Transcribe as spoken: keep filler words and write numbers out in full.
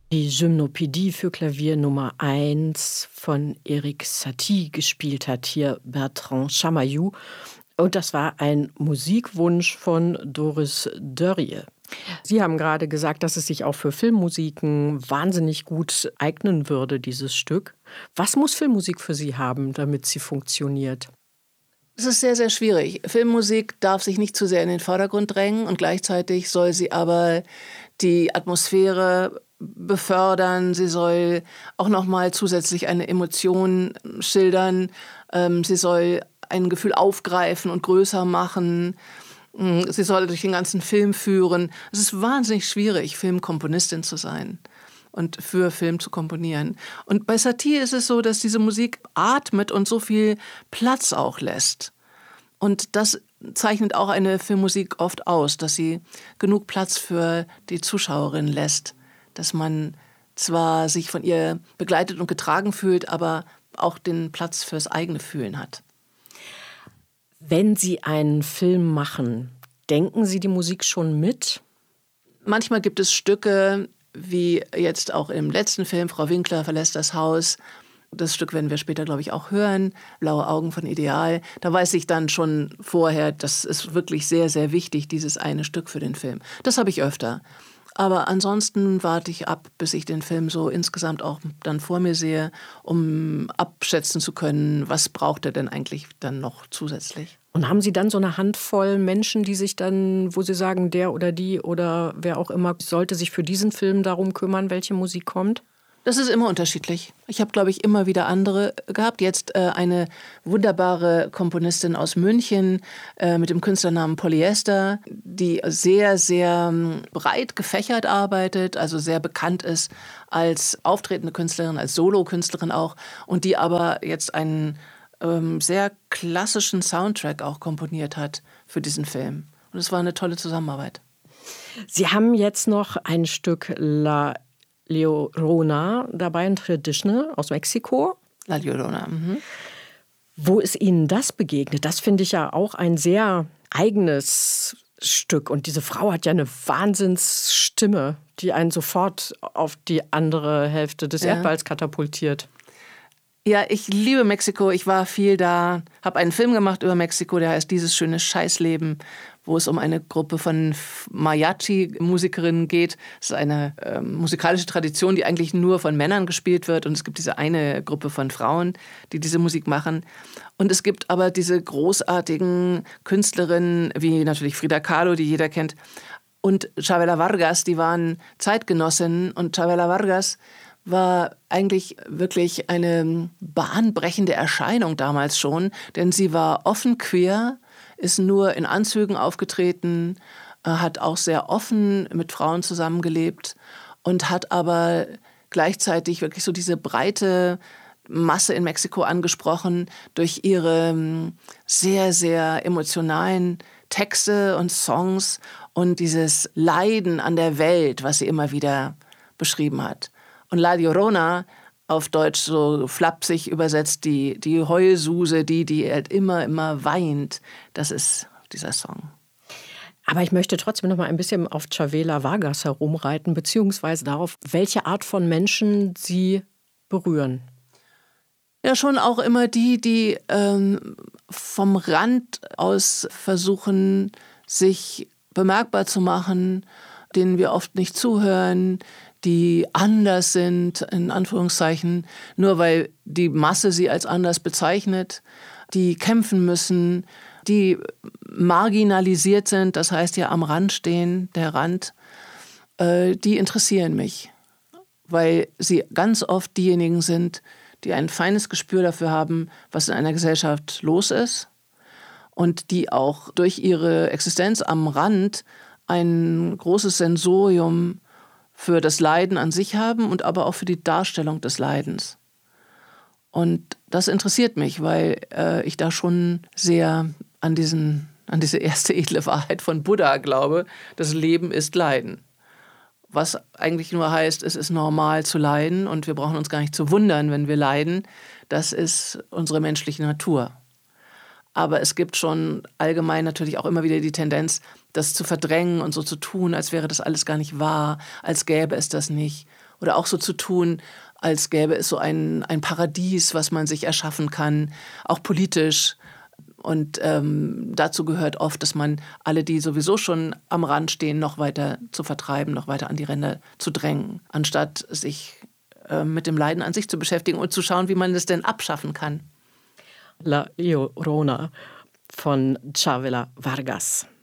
Die Gymnopädie für Klavier Nummer eins von Erik Satie gespielt hat hier Bertrand Chamayou. Und das war ein Musikwunsch von Doris Dörrie. Sie haben gerade gesagt, dass es sich auch für Filmmusiken wahnsinnig gut eignen würde, dieses Stück. Was muss Filmmusik für Sie haben, damit sie funktioniert? Es ist sehr, sehr schwierig. Filmmusik darf sich nicht zu sehr in den Vordergrund drängen und gleichzeitig soll sie aber die Atmosphäre befördern. Sie soll auch noch mal zusätzlich eine Emotion schildern. Ähm, sie soll ein Gefühl aufgreifen und größer machen. Sie soll durch den ganzen Film führen. Es ist wahnsinnig schwierig, Filmkomponistin zu sein und für Film zu komponieren. Und bei Satie ist es so, dass diese Musik atmet und so viel Platz auch lässt. Und das zeichnet auch eine Filmmusik oft aus, dass sie genug Platz für die Zuschauerin lässt. Dass man zwar sich von ihr begleitet und getragen fühlt, aber auch den Platz fürs eigene Fühlen hat. Wenn Sie einen Film machen, denken Sie die Musik schon mit? Manchmal gibt es Stücke, wie jetzt auch im letzten Film, Frau Winkler verlässt das Haus. Das Stück werden wir später, glaube ich, auch hören. Blaue Augen von Ideal. Da weiß ich dann schon vorher, das ist wirklich sehr, sehr wichtig, dieses eine Stück für den Film. Das habe ich öfter. Aber ansonsten warte ich ab, bis ich den Film so insgesamt auch dann vor mir sehe, um abschätzen zu können, was braucht er denn eigentlich dann noch zusätzlich. Und haben Sie dann so eine Handvoll Menschen, die sich dann, wo Sie sagen, der oder die oder wer auch immer, sollte sich für diesen Film darum kümmern, welche Musik kommt? Das ist immer unterschiedlich. Ich habe, glaube ich, immer wieder andere gehabt. Jetzt äh, eine wunderbare Komponistin aus München äh, mit dem Künstlernamen Polyester, die sehr, sehr breit gefächert arbeitet, also sehr bekannt ist als auftretende Künstlerin, als Solokünstlerin auch, und die aber jetzt einen ähm, sehr klassischen Soundtrack auch komponiert hat für diesen Film. Und es war eine tolle Zusammenarbeit. Sie haben jetzt noch ein Stück La Llorona dabei, ein Traditional aus Mexiko. La Llorona. Mhm. Wo ist Ihnen das begegnet? Das finde ich ja auch ein sehr eigenes Stück. Und diese Frau hat ja eine Wahnsinnsstimme, die einen sofort auf die andere Hälfte des ja. Erdballs katapultiert. Ja, ich liebe Mexiko. Ich war viel da, habe einen Film gemacht über Mexiko, der heißt Dieses schöne Scheißleben, wo es um eine Gruppe von Mariachi-Musikerinnen geht. Es ist eine äh, musikalische Tradition, die eigentlich nur von Männern gespielt wird. Und es gibt diese eine Gruppe von Frauen, die diese Musik machen. Und es gibt aber diese großartigen Künstlerinnen, wie natürlich Frida Kahlo, die jeder kennt, und Chavela Vargas, die waren Zeitgenossinnen. Und Chavela Vargas war eigentlich wirklich eine bahnbrechende Erscheinung damals schon, denn sie war offen queer, ist nur in Anzügen aufgetreten, hat auch sehr offen mit Frauen zusammengelebt und hat aber gleichzeitig wirklich so diese breite Masse in Mexiko angesprochen durch ihre sehr, sehr emotionalen Texte und Songs und dieses Leiden an der Welt, was sie immer wieder beschrieben hat. Und La Llorona, auf Deutsch so flapsig übersetzt, die, die Heulsuse, die, die halt immer, immer weint, das ist dieser Song. Aber ich möchte trotzdem noch mal ein bisschen auf Chavela Vargas herumreiten, beziehungsweise darauf, welche Art von Menschen sie berühren. Ja, schon auch immer die, die ähm, vom Rand aus versuchen, sich bemerkbar zu machen, denen wir oft nicht zuhören, die anders sind, in Anführungszeichen, nur weil die Masse sie als anders bezeichnet, die kämpfen müssen, die marginalisiert sind, das heißt ja am Rand stehen, der Rand, äh, die interessieren mich, weil sie ganz oft diejenigen sind, die ein feines Gespür dafür haben, was in einer Gesellschaft los ist und die auch durch ihre Existenz am Rand ein großes Sensorium für das Leiden an sich haben und aber auch für die Darstellung des Leidens. Und das interessiert mich, weil äh, ich da schon sehr an, diesen, an diese erste edle Wahrheit von Buddha glaube, das Leben ist Leiden. Was eigentlich nur heißt, es ist normal zu leiden und wir brauchen uns gar nicht zu wundern, wenn wir leiden. Das ist unsere menschliche Natur. Aber es gibt schon allgemein natürlich auch immer wieder die Tendenz, das zu verdrängen und so zu tun, als wäre das alles gar nicht wahr, als gäbe es das nicht. Oder auch so zu tun, als gäbe es so ein, ein Paradies, was man sich erschaffen kann, auch politisch. Und ähm, dazu gehört oft, dass man alle, die sowieso schon am Rand stehen, noch weiter zu vertreiben, noch weiter an die Ränder zu drängen, anstatt sich äh, mit dem Leiden an sich zu beschäftigen und zu schauen, wie man es denn abschaffen kann. La Llorona von Chavela Vargas.